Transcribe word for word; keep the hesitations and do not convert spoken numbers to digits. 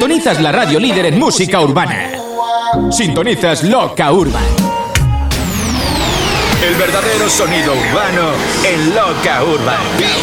Sintonizas la radio líder en música urbana. Sintonizas Loca Urban. El verdadero sonido urbano en Loca Urban.